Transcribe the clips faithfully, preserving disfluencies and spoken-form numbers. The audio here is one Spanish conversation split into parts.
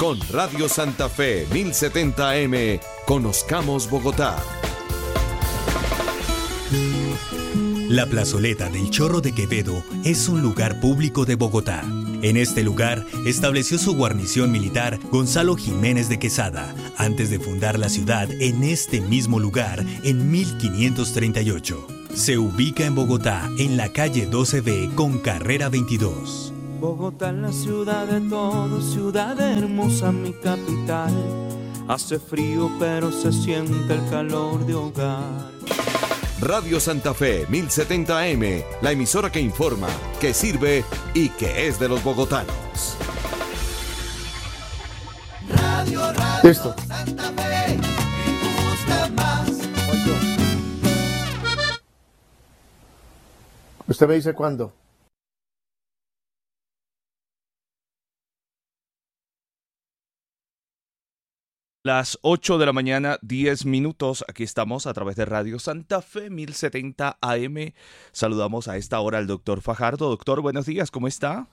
Con Radio Santa Fe mil setenta A M, conozcamos Bogotá. La plazoleta del Chorro de Quevedo es un lugar público de Bogotá. En este lugar estableció su guarnición militar Gonzalo Jiménez de Quesada, antes de fundar la ciudad en este mismo lugar en mil quinientos treinta y ocho. Se ubica en Bogotá, en la calle doce B con carrera veintidós. Bogotá es la ciudad de todo, ciudad hermosa, mi capital. Hace frío pero se siente el calor de hogar. Radio Santa Fe mil setenta A M, la emisora que informa, que sirve y que es de los bogotanos. Radio, radio, listo. Santa Fe, me gusta más. Usted me dice cuándo. Las ocho de la mañana, diez minutos. Aquí estamos a través de Radio Santa Fe mil setenta A M. Saludamos a esta hora al doctor Fajardo. Doctor, buenos días, ¿cómo está?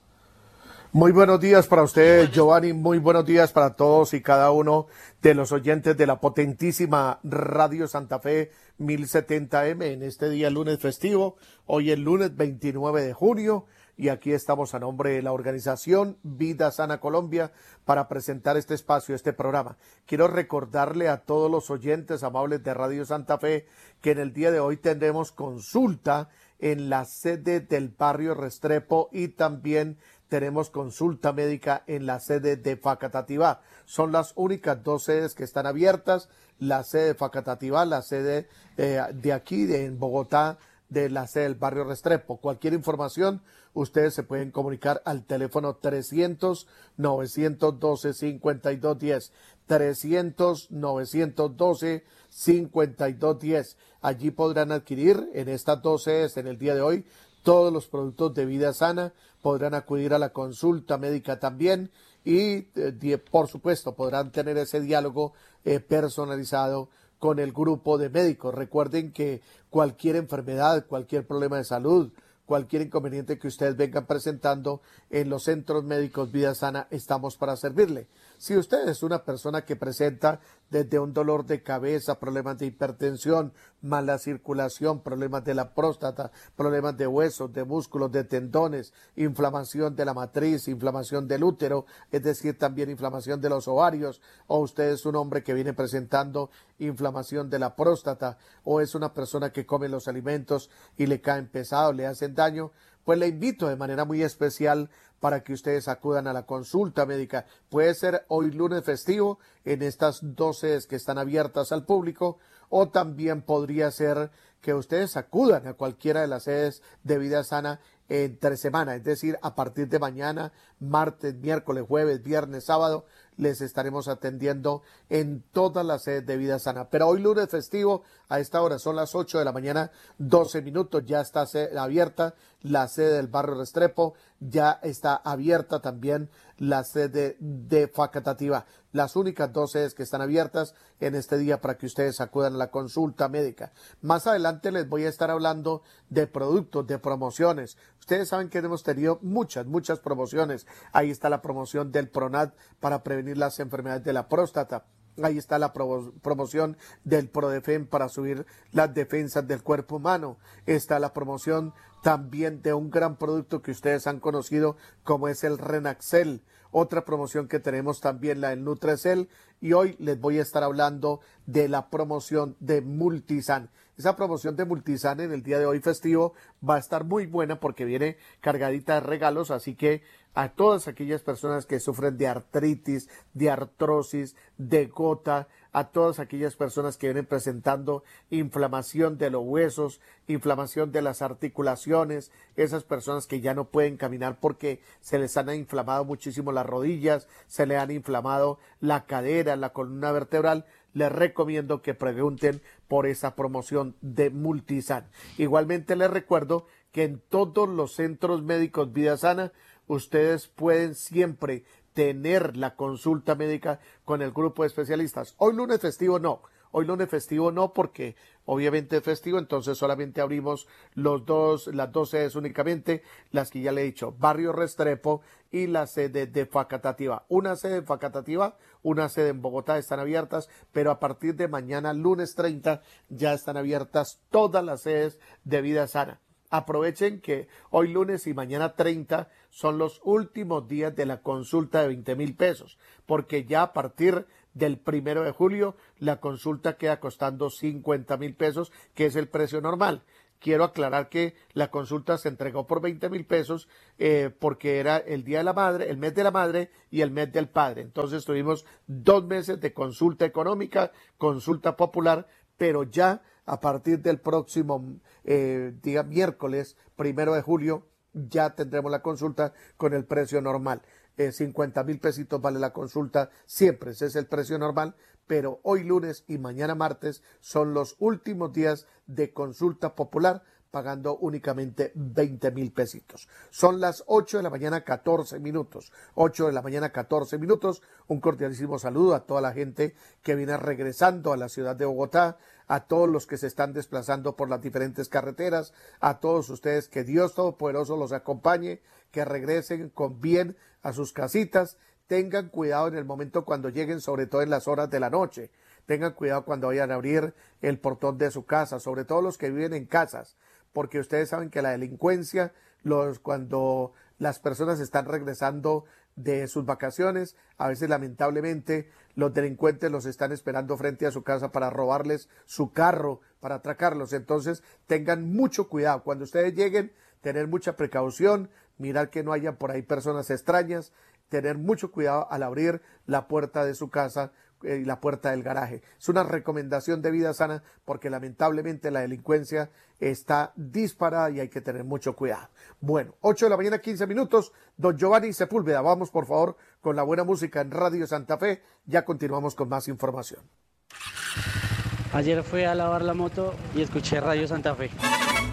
Muy buenos días para usted, Giovanni. Muy buenos días para todos y cada uno de los oyentes de la potentísima Radio Santa Fe mil setenta A M en este día lunes festivo. Hoy es lunes veintinueve de junio. Y aquí estamos a nombre de la organización Vida Sana Colombia para presentar este espacio, este programa. Quiero recordarle a todos los oyentes amables de Radio Santa Fe que en el día de hoy tendremos consulta en la sede del barrio Restrepo y también tenemos consulta médica en la sede de Facatativá. Son las únicas dos sedes que están abiertas, la sede de Facatativá, la sede eh, de aquí de, en Bogotá, de la sede del barrio Restrepo. Cualquier información, ustedes se pueden comunicar al teléfono trescientos, novecientos doce, cincuenta y dos diez, trescientos, novecientos doce, cincuenta y dos diez. Allí podrán adquirir en estas dos sedes en el día de hoy todos los productos de Vida Sana, podrán acudir a la consulta médica también y eh, por supuesto podrán tener ese diálogo eh, personalizado con el grupo de médicos. Recuerden que cualquier enfermedad, cualquier problema de salud, cualquier inconveniente que ustedes vengan presentando en los centros médicos Vida Sana, estamos para servirle. Si usted es una persona que presenta desde un dolor de cabeza, problemas de hipertensión, mala circulación, problemas de la próstata, problemas de huesos, de músculos, de tendones, inflamación de la matriz, inflamación del útero, es decir, también inflamación de los ovarios, o usted es un hombre que viene presentando inflamación de la próstata, o es una persona que come los alimentos y le caen pesados, le hacen daño, pues le invito de manera muy especial para que ustedes acudan a la consulta médica. Puede ser hoy lunes festivo en estas dos sedes que están abiertas al público, o también podría ser que ustedes acudan a cualquiera de las sedes de Vida Sana entre semana, es decir, a partir de mañana, martes, miércoles, jueves, viernes, sábado, les estaremos atendiendo en todas las sedes de Vida Sana. Pero hoy lunes festivo, a esta hora son las ocho de la mañana, doce minutos, ya está abierta la sede del barrio Restrepo, ya está abierta también la sede de Facatativá. Las únicas dos sedes que están abiertas en este día para que ustedes acudan a la consulta médica. Más adelante les voy a estar hablando de productos, de promociones. Ustedes saben que hemos tenido muchas, muchas promociones. Ahí está la promoción del Pronat para prevenir las enfermedades de la próstata. Ahí está la pro promoción del Prodefen para subir las defensas del cuerpo humano. Está la promoción también de un gran producto que ustedes han conocido como es el Renaxel. Otra promoción que tenemos también, la del Nutrecel. Y hoy les voy a estar hablando de la promoción de Multisan. Esa promoción de Multisan en el día de hoy festivo va a estar muy buena porque viene cargadita de regalos, así que a todas aquellas personas que sufren de artritis, de artrosis, de gota, a todas aquellas personas que vienen presentando inflamación de los huesos, inflamación de las articulaciones, esas personas que ya no pueden caminar porque se les han inflamado muchísimo las rodillas, se les han inflamado la cadera, la columna vertebral, les recomiendo que pregunten por esa promoción de Multisan. Igualmente les recuerdo que en todos los centros médicos Vida Sana ustedes pueden siempre tener la consulta médica con el grupo de especialistas. Hoy lunes festivo no, Hoy lunes festivo no, porque obviamente es festivo, entonces solamente abrimos los dos, las dos sedes únicamente, las que ya le he dicho, Barrio Restrepo y la sede de Facatativá. Una sede en Facatativá, una sede en Bogotá están abiertas, pero a partir de mañana, lunes treinta, ya están abiertas todas las sedes de Vida Sana. Aprovechen que hoy lunes y mañana treinta son los últimos días de la consulta de veinte mil pesos, porque ya a partir del primero de julio la consulta queda costando cincuenta mil pesos, que es el precio normal. Quiero aclarar que la consulta se entregó por veinte mil pesos eh, porque era el Día de la Madre, el mes de la Madre y el mes del Padre. Entonces tuvimos dos meses de consulta económica, consulta popular, pero ya a partir del próximo eh, día miércoles, primero de julio, ya tendremos la consulta con el precio normal. Eh, cincuenta mil pesitos vale la consulta, siempre ese es el precio normal, pero hoy lunes y mañana martes son los últimos días de consulta popular, pagando únicamente veinte mil pesitos. Son las ocho de la mañana, catorce minutos. ocho de la mañana, catorce minutos. Un cordialísimo saludo a toda la gente que viene regresando a la ciudad de Bogotá, a todos los que se están desplazando por las diferentes carreteras, a todos ustedes, que Dios Todopoderoso los acompañe, que regresen con bien a sus casitas. Tengan cuidado en el momento cuando lleguen, sobre todo en las horas de la noche. Tengan cuidado cuando vayan a abrir el portón de su casa, sobre todo los que viven en casas, porque ustedes saben que la delincuencia, los, cuando las personas están regresando de sus vacaciones, a veces lamentablemente los delincuentes los están esperando frente a su casa para robarles su carro, para atracarlos. Entonces tengan mucho cuidado cuando ustedes lleguen, tener mucha precaución, mirar que no haya por ahí personas extrañas, tener mucho cuidado al abrir la puerta de su casa y la puerta del garaje. Es una recomendación de Vida Sana porque lamentablemente la delincuencia está disparada y hay que tener mucho cuidado. Bueno, ocho de la mañana, quince minutos. Don Giovanni Sepúlveda, vamos por favor con la buena música en Radio Santa Fe. Ya continuamos con más información. Ayer fui a lavar la moto y escuché Radio Santa Fe.